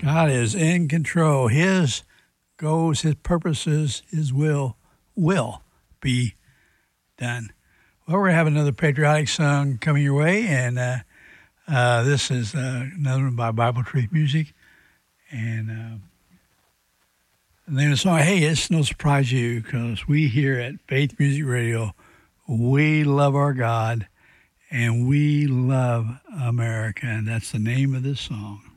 God is in control. His goals, His purposes, His will be done. Well, we're going to have another patriotic song coming your way, and this is another one by Bible Truth Music. And the name of the song, hey, it's no surprise to you, because we here at Faith Music Radio, we love our God, and we love America, and that's the name of this song.